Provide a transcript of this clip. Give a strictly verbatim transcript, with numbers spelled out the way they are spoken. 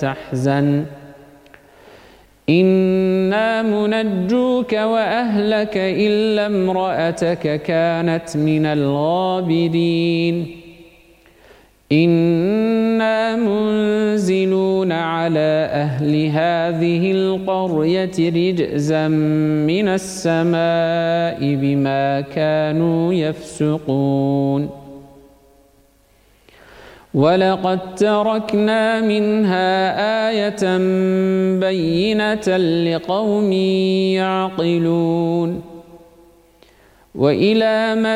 تحزن إنا منجوك وأهلك إلا امرأتك كانت من الغابرين إنا منزلون على أهل هذه القرية رجزا من السماء بما كانوا يفسقون ولقد تركنا منها آية بينة لقوم يعقلون وإلى